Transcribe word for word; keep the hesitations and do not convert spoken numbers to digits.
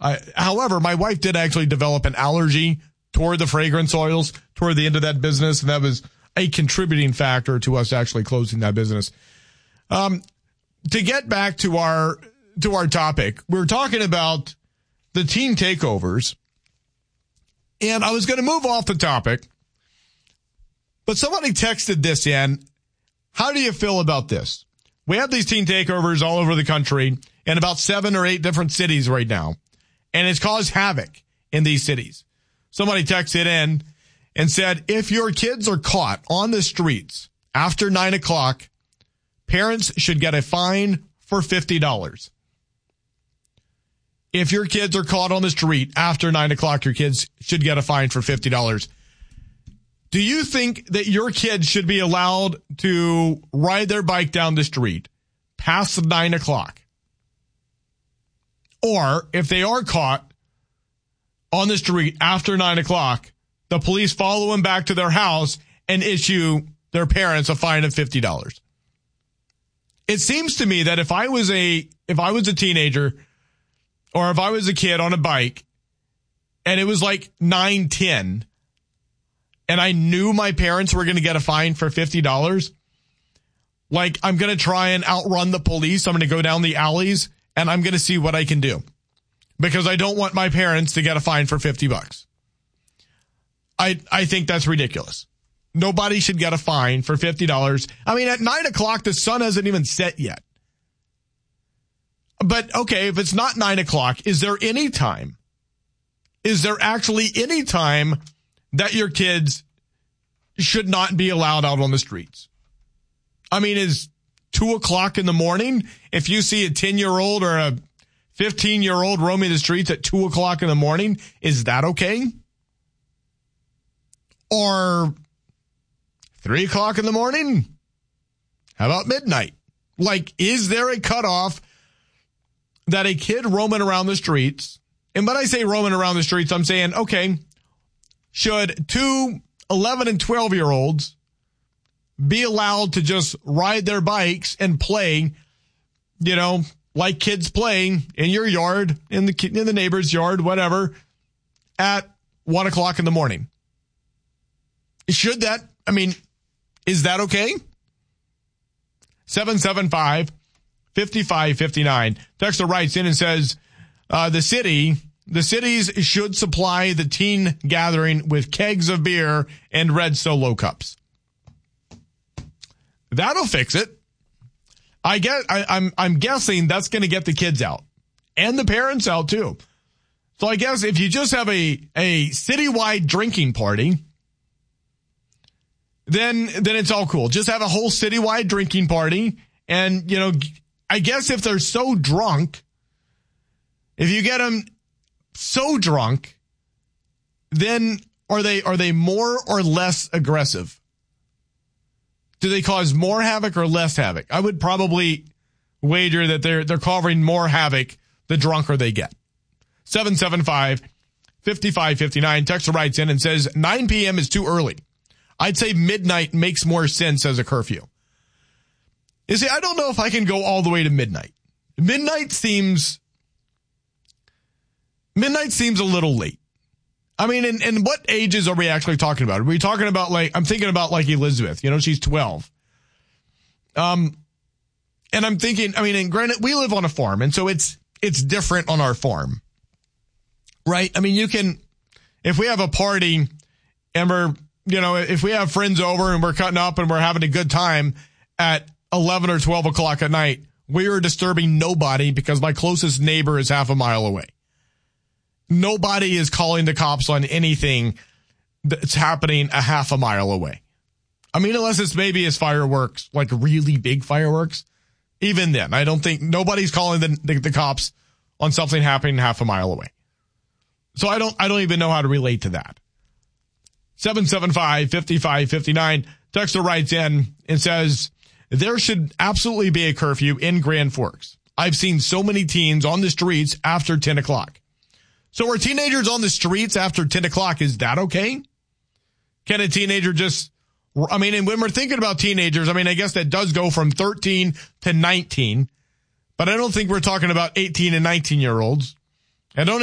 I, however, my wife did actually develop an allergy toward the fragrance oils toward the end of that business, and that was a contributing factor to us actually closing that business. Um, to get back to our to our topic, we were talking about the teen takeovers, and I was going to move off the topic, but somebody texted this in. How do you feel about this? We have these teen takeovers all over the country in about seven or eight different cities right now, and it's caused havoc in these cities. Somebody texted in and said, if your kids are caught on the streets after nine o'clock, parents should get a fine for fifty dollars. If your kids are caught on the street after nine o'clock, your kids should get a fine for fifty dollars. Do you think that your kids should be allowed to ride their bike down the street past nine o'clock? Or if they are caught on the street after nine o'clock, the police follow them back to their house and issue their parents a fine of fifty dollars. It seems to me that if I was a if I was a teenager or if I was a kid on a bike and it was like nine ten and I knew my parents were going to get a fine for fifty dollars, like I'm going to try and outrun the police. I'm going to go down the alleys and I'm going to see what I can do because I don't want my parents to get a fine for fifty bucks. I I think that's ridiculous. Nobody should get a fine for fifty dollars. I mean, at nine o'clock, the sun hasn't even set yet. But, okay, if it's not nine o'clock, is there any time? Is there actually any time that your kids should not be allowed out on the streets? I mean, is two o'clock in the morning, if you see a ten-year-old or a fifteen-year-old roaming the streets at two o'clock in the morning, is that okay? Or three o'clock in the morning? How about midnight? Like, is there a cutoff that a kid roaming around the streets, and when I say roaming around the streets, I'm saying, okay, should two eleven and twelve-year-olds be allowed to just ride their bikes and play, you know, like kids playing in your yard, in the in the neighbor's yard, whatever, at one o'clock in the morning? Should that, I mean, is that okay? seven seven five, five five five nine. Texter writes in and says, uh, the city, the cities should supply the teen gathering with kegs of beer and red Solo cups. That'll fix it. I get, I, I'm, I'm guessing that's going to get the kids out and the parents out too. So I guess if you just have a, a citywide drinking party, then, then it's all cool. Just have a whole citywide drinking party. And, you know, I guess if they're so drunk, if you get them so drunk, then are they, are they more or less aggressive? Do they cause more havoc or less havoc? I would probably wager that they're, they're causing more havoc the drunker they get. seven seven five, five five five nine. Texter writes in and says nine p.m. is too early. I'd say midnight makes more sense as a curfew. You see, I don't know if I can go all the way to midnight. Midnight seems, midnight seems a little late. I mean, and, and what ages are we actually talking about? Are we talking about like, I'm thinking about like Elizabeth, you know, she's twelve. Um, and I'm thinking, I mean, and granted, we live on a farm, and so it's, it's different on our farm, right? I mean, you can, if we have a party and we're, you know, if we have friends over and we're cutting up and we're having a good time at eleven or twelve o'clock at night, we are disturbing nobody because my closest neighbor is half a mile away. Nobody is calling the cops on anything that's happening a half a mile away. I mean, unless it's maybe as fireworks, like really big fireworks. Even then, I don't think nobody's calling the, the, the cops on something happening half a mile away. So I don't, I don't even know how to relate to that. seven seven five, five five five nine. Texter writes in and says, there should absolutely be a curfew in Grand Forks. I've seen so many teens on the streets after ten o'clock. So are teenagers on the streets after ten o'clock? Is that okay? Can a teenager just, I mean, and when we're thinking about teenagers, I mean, I guess that does go from thirteen to nineteen, but I don't think we're talking about eighteen and nineteen year olds. I don't